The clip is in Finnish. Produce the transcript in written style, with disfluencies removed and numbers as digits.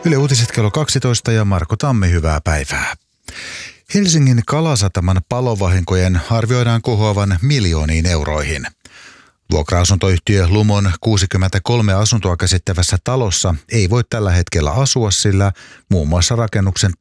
Yle Uutiset kello 12 ja Marko Tammi, hyvää päivää. Helsingin Kalasataman palovahinkojen arvioidaan kohoavan miljooniin euroihin. Vuokra-asuntoyhtiö Lumon 63 asuntoa käsittävässä talossa ei voi tällä hetkellä asua, sillä muun muassa rakennuksen